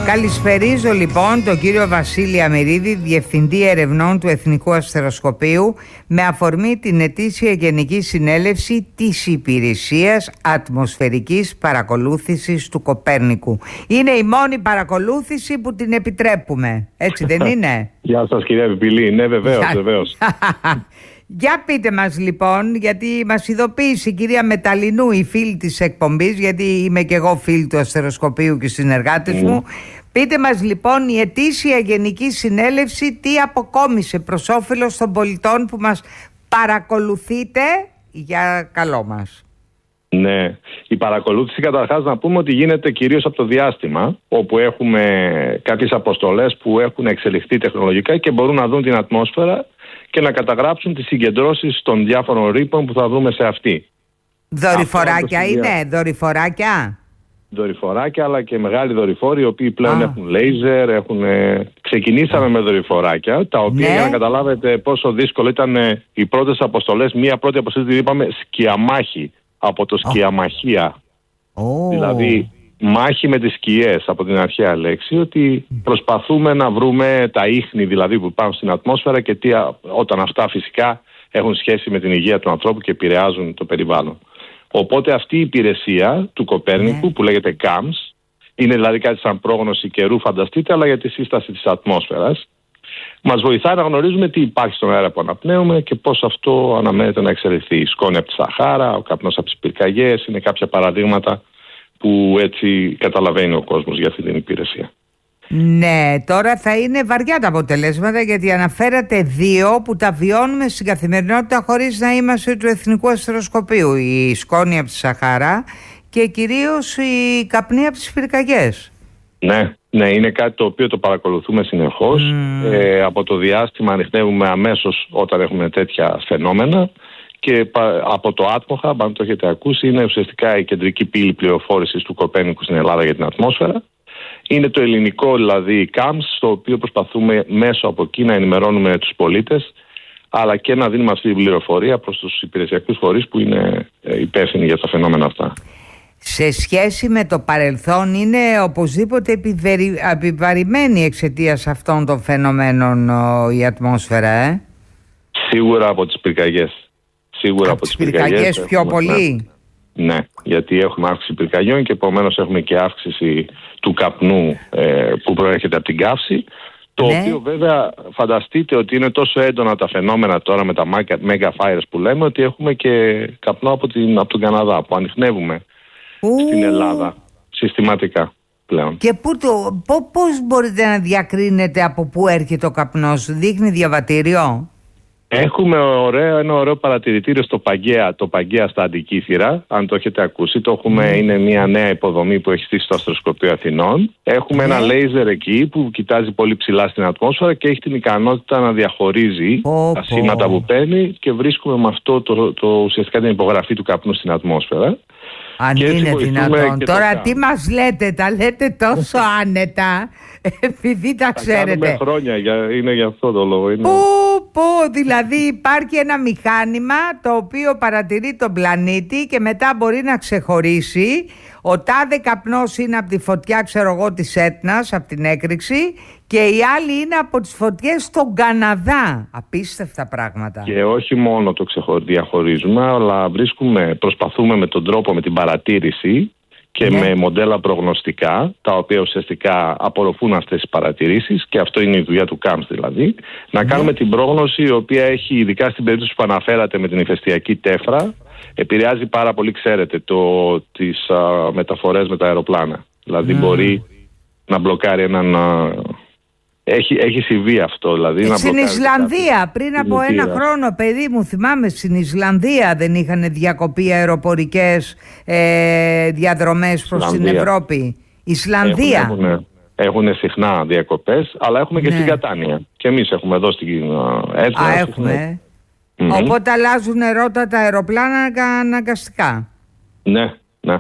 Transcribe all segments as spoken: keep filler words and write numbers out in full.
Καλησπερίζω λοιπόν τον κύριο Βασίλη Αμυρίδη, Διευθυντή Ερευνών του Εθνικού Αστεροσκοπείου, με αφορμή την ετήσια Γενική Συνέλευση της Υπηρεσίας Ατμοσφαιρικής Παρακολούθησης του Κοπέρνικου. Είναι η μόνη παρακολούθηση που την επιτρέπουμε, έτσι δεν είναι? Γεια σας κυρία Πιπηλή, ναι βεβαίως, βεβαίως. Για πείτε μας λοιπόν, γιατί μας ειδοποίησε η κυρία Μεταλλινού, η φίλη της εκπομπής, γιατί είμαι και εγώ φίλη του Αστεροσκοπείου και συνεργάτες mm. μου. Πείτε μας λοιπόν η ετήσια Γενική Συνέλευση τι αποκόμισε προς όφελος των πολιτών που μας παρακολουθείτε για καλό μας. Ναι, η παρακολούθηση καταρχάς να πούμε ότι γίνεται κυρίως από το διάστημα, όπου έχουμε κάποιες αποστολές που έχουν εξελιχθεί τεχνολογικά και μπορούν να δουν την ατμόσφαιρα και να καταγράψουν τις συγκεντρώσεις των διάφορων ρήπων που θα δούμε σε αυτή. Δορυφοράκια είναι, δορυφοράκια. Δορυφοράκια, αλλά και μεγάλοι δορυφόροι, οι οποίοι πλέον Α. έχουν λέιζερ, έχουν... Ξεκινήσαμε με δορυφοράκια, τα οποία Ναι. για να καταλάβετε πόσο δύσκολο ήταν οι πρώτες αποστολές. Μία πρώτη αποστολή την είπαμε σκιαμάχη, από το σκιαμαχία. Oh. Δηλαδή μάχη με τις σκιές, από την αρχαία λέξη, ότι προσπαθούμε να βρούμε τα ίχνη δηλαδή που υπάρχουν στην ατμόσφαιρα και τι, όταν αυτά φυσικά έχουν σχέση με την υγεία του ανθρώπου και επηρεάζουν το περιβάλλον. Οπότε αυτή η υπηρεσία του Κοπέρνικου ναι. που λέγεται κάμς, είναι δηλαδή κάτι σαν πρόγνωση καιρού, φανταστείτε, αλλά για τη σύσταση της ατμόσφαιρας. Μας βοηθάει να γνωρίζουμε τι υπάρχει στον αέρα που αναπνέουμε και πώς αυτό αναμένεται να εξελιχθεί. Η σκόνη από τη Σαχάρα, ο καπνός από τις πυρκαγιές, είναι κάποια παραδείγματα που έτσι καταλαβαίνει ο κόσμος για αυτή την υπηρεσία. Ναι, τώρα θα είναι βαριά τα αποτελέσματα, γιατί αναφέρατε δύο που τα βιώνουμε στην καθημερινότητα χωρίς να είμαστε του Εθνικού Αστεροσκοπείου. Η σκόνη από τη Σαχάρα και κυρίως η καπνή από τις πυρκαγιές. Ναι. Ναι, είναι κάτι το οποίο το παρακολουθούμε συνεχώς. Mm. Ε, από το διάστημα ανιχνεύουμε αμέσως όταν έχουμε τέτοια φαινόμενα και από το Atmohub, αν το έχετε ακούσει, είναι ουσιαστικά η κεντρική πύλη πληροφόρησης του Κοπέρνικου στην Ελλάδα για την ατμόσφαιρα. Είναι το ελληνικό δηλαδή κάμς, στο οποίο προσπαθούμε μέσω από εκεί να ενημερώνουμε τους πολίτες, αλλά και να δίνουμε αυτή την πληροφορία προς τους υπηρεσιακούς φορείς που είναι υπεύθυνοι για τα φαινόμενα αυτά. Σε σχέση με το παρελθόν είναι οπωσδήποτε επιβαρημένη εξαιτίας αυτών των φαινομένων η ατμόσφαιρα, ε? Σίγουρα από τις πυρκαγιές. Σίγουρα από, από τις πυρκαγιές, πυρκαγιές πιο πολύ. Ναι, γιατί έχουμε αύξηση πυρκαγιών και επομένως έχουμε και αύξηση του καπνού ε, που προέρχεται από την καύση. Το ναι. οποίο βέβαια φανταστείτε ότι είναι τόσο έντονα τα φαινόμενα τώρα με τα mega fires που λέμε, ότι έχουμε και καπνό από, την, από τον Καναδά που ανιχνεύουμε Ου. στην Ελλάδα συστηματικά πλέον. Και πού το, πώς μπορείτε να διακρίνετε από πού έρχεται ο καπνός? Δείχνει διαβατήριο? Έχουμε ωραίο, ένα ωραίο παρατηρητήριο στο Παγκαία, το Παγκαία στα Αντικήθυρα, αν το έχετε ακούσει. Το έχουμε, mm. είναι μια νέα υποδομή που έχει στήσει στο Αστεροσκοπείο Αθηνών. Έχουμε mm. ένα λέιζερ εκεί που κοιτάζει πολύ ψηλά στην ατμόσφαιρα και έχει την ικανότητα να διαχωρίζει oh, τα σήματα oh. που παίρνει, και βρίσκουμε με αυτό το, το, το, ουσιαστικά την υπογραφή του καπνού στην ατμόσφαιρα. Αν είναι δυνατόν. Τώρα τι μας λέτε, τα λέτε τόσο άνετα, επειδή τα ξέρετε. Τα κάνουμε χρόνια, για, είναι για αυτό το λόγο. Είναι... Πού, πού, δηλαδή υπάρχει ένα μηχάνημα το οποίο παρατηρεί τον πλανήτη και μετά μπορεί να ξεχωρίσει ο τάδε καπνός είναι από τη φωτιά, ξέρω εγώ, της Έτνας, από την έκρηξη, και οι άλλοι είναι από τις φωτιές στον Καναδά. Απίστευτα πράγματα. Και όχι μόνο το διαχωρίζουμε, αλλά βρίσκουμε, προσπαθούμε με τον τρόπο, με την παρατήρηση και ναι. με μοντέλα προγνωστικά, τα οποία ουσιαστικά απορροφούν αυτές τις παρατηρήσεις, και αυτό είναι η δουλειά του κάμς δηλαδή, να ναι. κάνουμε την πρόγνωση, η οποία έχει, ειδικά στην περίπτωση που αναφέρατε με την ηφαιστειακή τέφρα, επηρεάζει πάρα πολύ, ξέρετε, το, τις α, μεταφορές με τα αεροπλάνα. Δηλαδή mm. μπορεί να μπλοκάρει έναν... Α, έχει, έχει συμβεί αυτό. Δηλαδή, να στην Ισλανδία, κάτι. πριν από στην ένα χρόνο, παιδί μου, θυμάμαι, στην Ισλανδία δεν είχαν διακοπεί αεροπορικές ε, διαδρομές προς την Ευρώπη? Ισλανδία. Έχουν, έχουν, έχουν συχνά διακοπές, αλλά έχουμε και ναι. στην Κατάνια. Και εμείς έχουμε εδώ στην Έτνα. Α, έχουμε. Mm-hmm. Οπότε αλλάζουν ρότα τα αεροπλάνα αναγκαστικά. Ναι, ναι.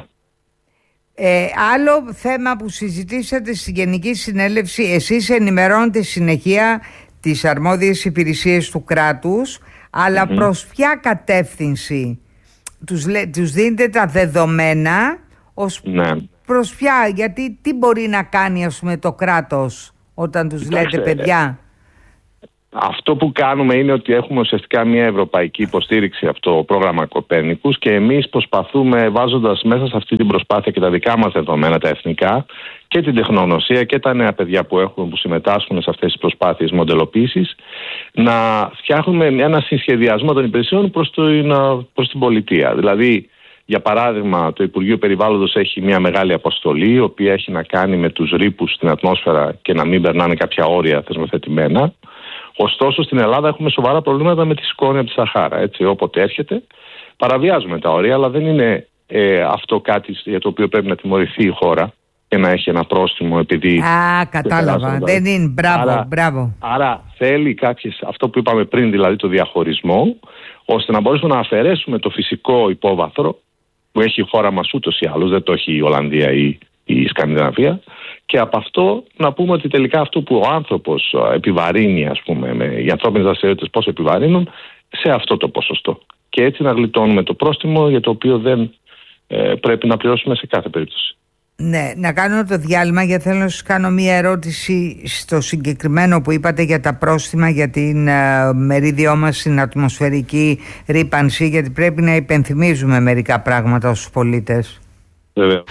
Ε, άλλο θέμα που συζητήσατε στη Γενική Συνέλευση, εσείς ενημερώνετε συνεχεία τις αρμόδιες υπηρεσίες του κράτους, αλλά mm-hmm. προς ποια κατεύθυνση τους, τους δίνετε τα δεδομένα ως ναι. προς ποια, γιατί τι μπορεί να κάνει ας πούμε το κράτος όταν τους Κοιτάξτε, λέτε παιδιά? Αυτό που κάνουμε είναι ότι έχουμε ουσιαστικά μια ευρωπαϊκή υποστήριξη από το πρόγραμμα Κοπέρνικους και εμείς προσπαθούμε, βάζοντας μέσα σε αυτή την προσπάθεια και τα δικά μας δεδομένα, τα εθνικά, και την τεχνογνωσία και τα νέα παιδιά που έχουμε που συμμετάσχουν σε αυτές τις προσπάθειες μοντελοποίησης, να φτιάχνουμε ένα συσχεδιασμό των υπηρεσιών προς, το, προς την πολιτεία. Δηλαδή, για παράδειγμα, το Υπουργείο Περιβάλλοντος έχει μια μεγάλη αποστολή, η οποία έχει να κάνει με τους ρήπους στην ατμόσφαιρα και να μην περνάνε κάποια όρια θεσμοθετημένα. Ωστόσο, στην Ελλάδα έχουμε σοβαρά προβλήματα με τη σκόνη από τη Σαχάρα. Έτσι, όποτε έρχεται, παραβιάζουμε τα όρια, αλλά δεν είναι ε, αυτό κάτι για το οποίο πρέπει να τιμωρηθεί η χώρα και να έχει ένα πρόστιμο επειδή... Α, κατάλαβα. Δεν είναι. Μπράβο, άρα, μπράβο. Άρα θέλει κάποιες, αυτό που είπαμε πριν, δηλαδή το διαχωρισμό, ώστε να μπορέσουμε να αφαιρέσουμε το φυσικό υπόβαθρο που έχει η χώρα μας ούτως ή άλλως, δεν το έχει η Ολλανδία ή η Σκανδιναβία, και από αυτό να πούμε ότι τελικά αυτό που ο άνθρωπος επιβαρύνει, ας πούμε, με, οι ανθρώπινες δραστηριότητες πώς επιβαρύνουν, σε αυτό το ποσοστό. Και έτσι να γλιτώνουμε το πρόστιμο για το οποίο δεν ε, πρέπει να πληρώσουμε σε κάθε περίπτωση. Ναι, να κάνω το διάλειμμα γιατί θέλω να σας κάνω μία ερώτηση στο συγκεκριμένο που είπατε για τα πρόστιμα για την uh, μερίδιό μας στην ατμοσφαιρική ρύπανση, γιατί πρέπει να υπενθυμίζουμε μερικά πράγματα στους πολίτες. Βέβαια.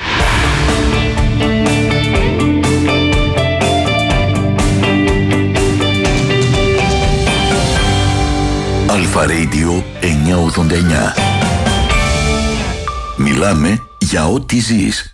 Αλφα Radio εννιακόσια ογδόντα εννιά. Μιλάμε για ό,τι ζεις.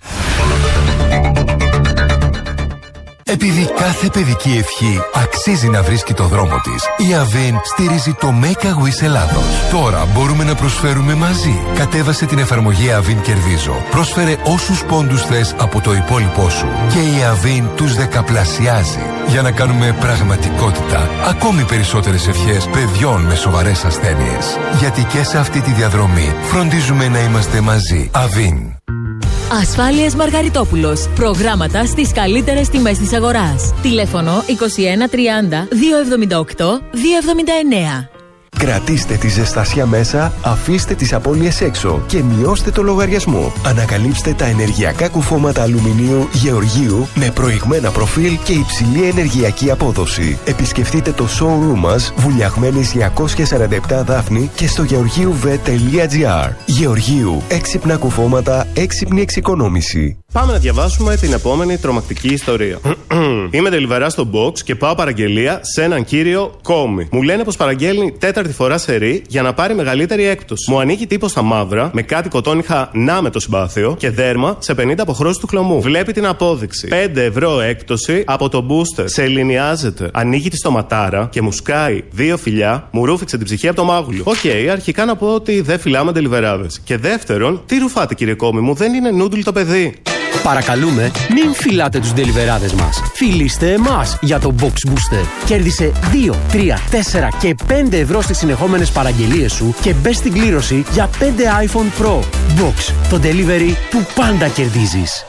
Επειδή κάθε παιδική ευχή αξίζει να βρίσκει το δρόμο της, η Avin στηρίζει το Make a Wish Ελλάδος. Τώρα μπορούμε να προσφέρουμε μαζί. Κατέβασε την εφαρμογή Avin Κερδίζω. Πρόσφερε όσους πόντους θες από το υπόλοιπό σου και η Avin τους δεκαπλασιάζει για να κάνουμε πραγματικότητα ακόμη περισσότερες ευχές παιδιών με σοβαρές ασθένειες. Γιατί και σε αυτή τη διαδρομή φροντίζουμε να είμαστε μαζί. Avin. Ασφάλειες Μαργαριτόπουλος. Προγράμματα στις καλύτερες τιμές της αγοράς. Τηλέφωνο είκοσι ένα τριάντα διακόσια εβδομήντα οκτώ διακόσια εβδομήντα εννέα. Κρατήστε τη ζεστασιά μέσα, αφήστε τις απώλειες έξω και μειώστε το λογαριασμό. Ανακαλύψτε τα ενεργειακά κουφώματα αλουμινίου Γεωργίου με προηγμένα προφίλ και υψηλή ενεργειακή απόδοση. Επισκεφτείτε το showroom μας, Βουλιαγμένης διακόσια σαράντα επτά Δάφνη, και στο γεωργίουβε τελεία τζι άρ. Γεωργίου, έξυπνα κουφώματα, έξυπνη εξοικονόμηση. Πάμε να διαβάσουμε την επόμενη τρομακτική ιστορία. Είμαι delivery στο box και πάω παραγγελία σε έναν κύριο Κόμι. Μου λένε πως παραγγέλνει τέταρτη φορά σερί για να πάρει μεγαλύτερη έκπτωση. Μου ανοίγει τύπο στα μαύρα με κάτι κοτόνιχα να με το συμπάθειο και δέρμα σε πενήντα αποχρώσεις του χλωμού. Βλέπει την απόδειξη. πέντε ευρώ έκπτωση από το booster. Σε ελληνιάζεται. Ανοίγει τη στοματάρα και μου σκάει δύο φιλιά, μου ρούφηξε την ψυχή από το μάγουλο. Οκ, okay, αρχικά να πω ότι δεν φυλάμε ντελιβεράδες. Και δεύτερον, τι ρουφάτε κύριε Κόμι μου, δεν είναι νούντλ το παιδί. Παρακαλούμε, μην φυλάτε τους ντελιβεράδες μας. Φιλήστε εμάς για το Box Booster. Κέρδισε δύο, τρία, τέσσερα και πέντε ευρώ στις συνεχόμενες παραγγελίες σου και μπες στην κλήρωση για πέντε iPhone Pro. Box, το delivery που πάντα κερδίζεις.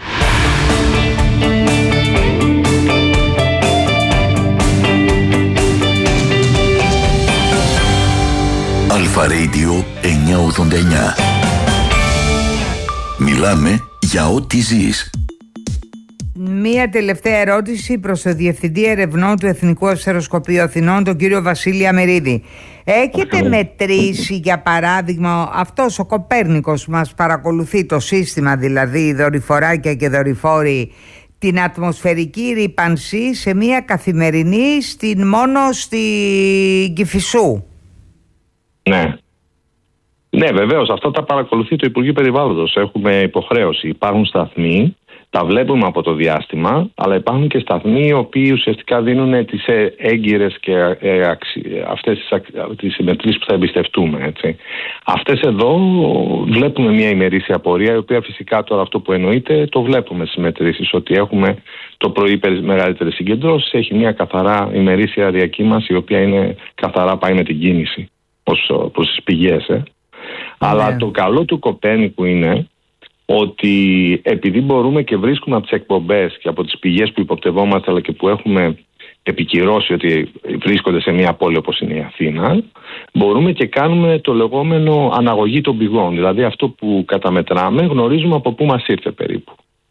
Αλφα Radio εννιακόσια ογδόντα εννιά. Μιλάμε για ό,τι ζεις. Μία τελευταία ερώτηση προς το Διευθυντή Ερευνών του Εθνικού Αστεροσκοπείου Αθηνών, τον κύριο Βασίλη Αμερίδη. Έχετε μετρήσει, για παράδειγμα, αυτός ο Κοπέρνικος που μας παρακολουθεί, το σύστημα δηλαδή, δορυφοράκια και δορυφόροι, την ατμοσφαιρική ρύπανση σε μία καθημερινή στην, μόνο στην Κηφισού? Ναι. Ναι, βεβαίως, αυτά τα παρακολουθεί το Υπουργείο Περιβάλλοντος. Έχουμε υποχρέωση. Υπάρχουν σταθμοί, τα βλέπουμε από το διάστημα, αλλά υπάρχουν και σταθμοί οι οποίοι ουσιαστικά δίνουν τις έγκυρες και ε, αξι... αυτές τις μετρήσεις που θα εμπιστευτούμε. Έτσι. Αυτές εδώ βλέπουμε μια ημερήσια πορεία, η οποία φυσικά τώρα αυτό που εννοείται το βλέπουμε στις μετρήσεις, ότι έχουμε το πρωί μεγαλύτερες συγκεντρώσεις, έχει μια καθαρά ημερήσια διακύμαση, η οποία είναι καθαρά πάει με την κίνηση προς, προς τις πηγές. Ε. Αλλά yeah. το καλό του Κοπέρνικου είναι ότι επειδή μπορούμε και βρίσκουμε από τις εκπομπές και από τις πηγές που υποπτευόμαστε, αλλά και που έχουμε επικυρώσει ότι βρίσκονται σε μια πόλη όπως είναι η Αθήνα, μπορούμε και κάνουμε το λεγόμενο αναγωγή των πηγών. Δηλαδή αυτό που καταμετράμε γνωρίζουμε από πού μας ήρθε περίπου.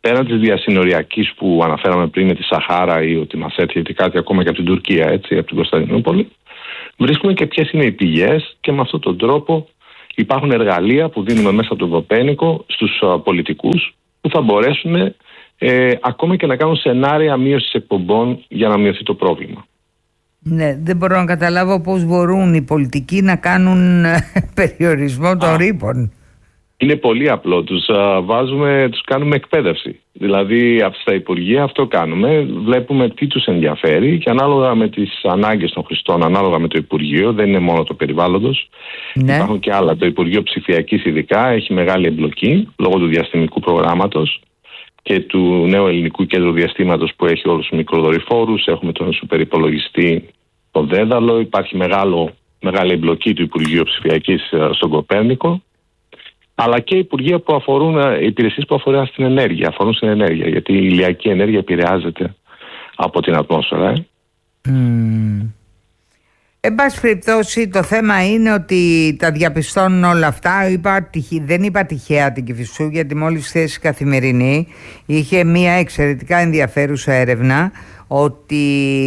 πέραν της διασυνοριακής που αναφέραμε πριν με τη Σαχάρα ή ότι μας έρχεται κάτι ακόμα και από την Τουρκία, έτσι, από την Κωνσταντινούπολη, βρίσκουμε και ποιες είναι οι πηγές και με αυτόν τον τρόπο υπάρχουν εργαλεία που δίνουμε μέσα από το Κοπέρνικο στους uh, πολιτικούς που θα μπορέσουν ε, ακόμα και να κάνουν σενάρια μείωσης εκπομπών για να μειωθεί το πρόβλημα. Ναι, δεν μπορώ να καταλάβω πώς μπορούν οι πολιτικοί να κάνουν περιορισμό των ρήπων. Είναι πολύ απλό. Τους α, βάζουμε, τους κάνουμε εκπαίδευση. Δηλαδή στα Υπουργεία αυτό κάνουμε. Βλέπουμε τι τους ενδιαφέρει και ανάλογα με τις ανάγκες των χρηστών, ανάλογα με το Υπουργείο, δεν είναι μόνο το περιβάλλοντος. Ναι. Υπάρχουν και άλλα. Το Υπουργείο Ψηφιακής ειδικά έχει μεγάλη εμπλοκή λόγω του διαστημικού προγράμματος και του νέου ελληνικού κέντρου διαστήματος που έχει όλους τους μικροδορυφόρους. Έχουμε τον σουπερυπολογιστή, το Δέδαλο. Υπάρχει μεγάλο, μεγάλη εμπλοκή του Υπουργείου Ψηφιακής στον Κοπέρνικο. Αλλά και υπουργεία που αφορούν, υπηρεσίες που αφορούν στην ενέργεια, αφορούν στην ενέργεια, γιατί η ηλιακή ενέργεια επηρεάζεται από την ατμόσφαιρα. Ε. Mm. Εν πάση περιπτώσει, το θέμα είναι ότι τα διαπιστώνουν όλα αυτά. Είπα, δεν είπα τυχαία την Κηφισού, γιατί μόλις χθες η Καθημερινή είχε μια εξαιρετικά ενδιαφέρουσα έρευνα ότι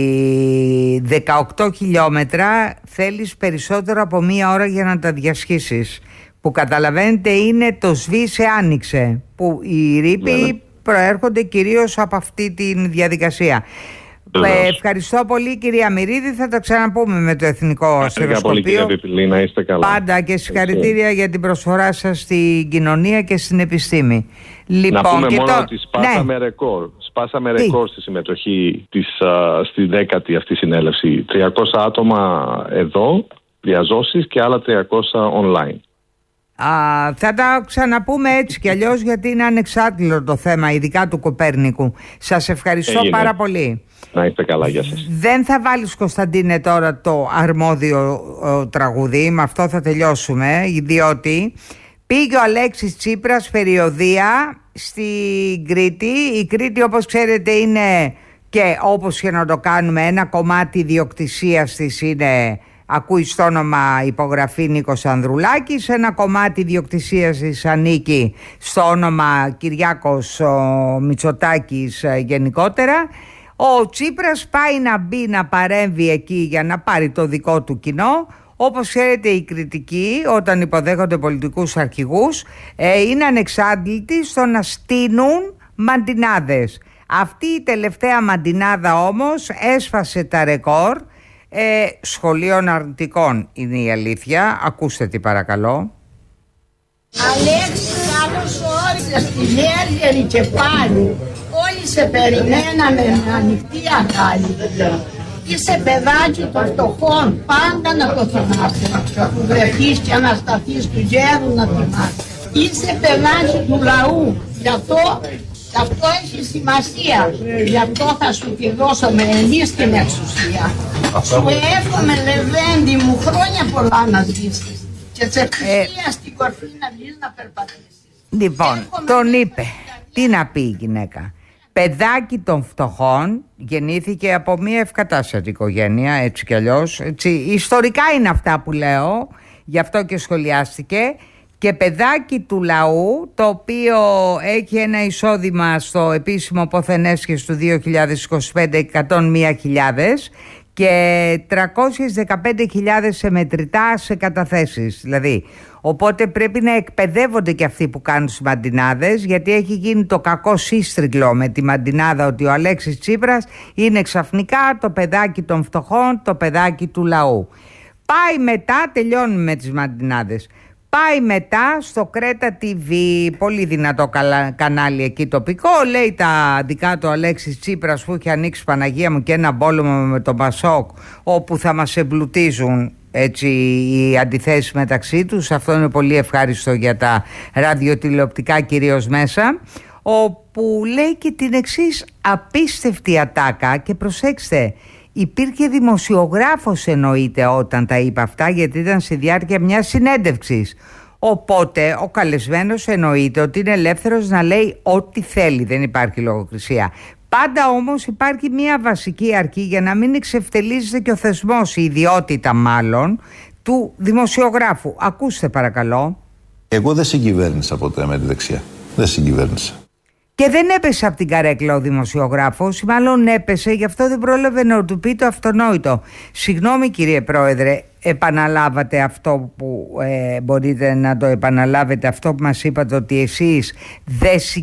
δεκαοκτώ χιλιόμετρα θέλεις περισσότερο από μία ώρα για να τα διασχίσεις. Που καταλαβαίνετε είναι το σβήσε άνοιξε, που οι ρήποι yeah. προέρχονται κυρίως από αυτή τη διαδικασία. Ε, ευχαριστώ πολύ κυρία Μυρίδη, θα τα ξαναπούμε με το Εθνικό Αστεροσκοπείο. Να είστε καλά. Πάντα και συγχαρητήρια για την προσφορά σας στην κοινωνία και στην επιστήμη. Λοιπόν, να πούμε και μόνο το... ότι σπάσαμε ναι. ρεκόρ. Σπάσαμε Τι? ρεκόρ στη συμμετοχή της, α, στη δέκατη αυτή συνέλευση. τριακόσια άτομα εδώ, διαζώσεις και άλλα τριακόσια online. Α, θα τα ξαναπούμε έτσι κι αλλιώς, γιατί είναι ανεξάρτητο το θέμα, ειδικά του Κοπέρνικου. Σας ευχαριστώ Έγινε. πάρα πολύ. Να είστε καλά, γεια σας. Δεν θα βάλεις, Κωνσταντίνε, τώρα το αρμόδιο ο, τραγούδι, με αυτό θα τελειώσουμε, διότι πήγε ο Αλέξης Τσίπρας περιοδεία στην Κρήτη. Η Κρήτη, όπως ξέρετε, είναι, και όπως και να το κάνουμε, ένα κομμάτι ιδιοκτησίας της είναι... Ακούει στο όνομα υπογραφή Νίκος Ανδρουλάκης, ένα κομμάτι ιδιοκτησίας της ανήκει στο όνομα Κυριάκος Μητσοτάκης γενικότερα. Ο Τσίπρας πάει να μπει, να παρέμβει εκεί για να πάρει το δικό του κοινό. Όπως ξέρετε, οι κριτικοί όταν υποδέχονται πολιτικούς αρχηγούς ε, είναι ανεξάντλητοι στο να στείνουν μαντινάδες. Αυτή η τελευταία μαντινάδα όμως έσφασε τα ρεκόρ Ε, σχολείων αρνητικών, είναι η αλήθεια. Ακούστε τι παρακαλώ. Αλέξη, καλώς όρισες στην Έργερη και πάλι. Όλοι σε περιμέναμε με ανοιχτή αγκάλη. Είσαι παιδάκι των φτωχών, πάντα να το θυμάσαι. Και αφού βρεθείς και ανασταθείς του γέρου να θυμάσαι. Είσαι παιδάκι του λαού, γι' αυτό αυτό έχει σημασία. Γι' αυτό θα σου τη δώσουμε εμείς την εξουσία. Σου εύχομαι, Λεβέντη μου, χρόνια πολλά να ζήσεις και σε εξουσία στην κορφή να βγεις να περπατήσεις. Λοιπόν, εύχομαι τον είπε. Τι να πει η γυναίκα. Παιδάκι των φτωχών, γεννήθηκε από μια ευκατάστατη οικογένεια, έτσι κι αλλιώς. Έτσι, ιστορικά είναι αυτά που λέω, γι' αυτό και σχολιάστηκε. Και παιδάκι του λαού, το οποίο έχει ένα εισόδημα στο επίσημο πόθενέσχες του δύο χιλιάδες είκοσι πέντε εκατόν μία χιλιάδες και τριακόσιες δεκαπέντε χιλιάδες σε μετρητά σε καταθέσεις. Δηλαδή, οπότε πρέπει να εκπαιδεύονται και αυτοί που κάνουν τις μαντινάδες, γιατί έχει γίνει το κακό σύστριγγλο με τη μαντινάδα ότι ο Αλέξης Τσίπρας είναι ξαφνικά το παιδάκι των φτωχών, το παιδάκι του λαού. Πάει μετά, τελειώνουμε με τις μαντινάδες. Πάει μετά στο Κρέτα τι βι, πολύ δυνατό κανάλι εκεί τοπικό, λέει τα δικά του Αλέξης Τσίπρας που έχει ανοίξει, Παναγία μου, και ένα πόλεμο με τον Πασόκ, όπου θα μας εμπλουτίζουν έτσι οι αντιθέσεις μεταξύ τους. Αυτό είναι πολύ ευχάριστο για τα ραδιοτηλεοπτικά κυρίως μέσα, όπου λέει και την εξής απίστευτη ατάκα, και προσέξτε, υπήρχε δημοσιογράφος εννοείται όταν τα είπε αυτά, γιατί ήταν στη διάρκεια μιας συνέντευξης. Οπότε ο καλεσμένος εννοείται ότι είναι ελεύθερος να λέει ό,τι θέλει, δεν υπάρχει λογοκρισία. Πάντα όμως υπάρχει μια βασική αρκή για να μην εξευτελίζεται και ο θεσμός, η ιδιότητα μάλλον, του δημοσιογράφου. Ακούστε παρακαλώ. Εγώ δεν συγκυβέρνησα ποτέ με τη δεξιά. Δεν συγκυβέρνησα. Και δεν έπεσε από την καρέκλα ο δημοσιογράφος, μάλλον έπεσε, γι' αυτό δεν πρόλαβε να του πει το αυτονόητο. Συγγνώμη κύριε Πρόεδρε, επαναλάβατε αυτό που ε, μπορείτε να το επαναλάβετε, αυτό που μας είπατε, ότι εσείς δεν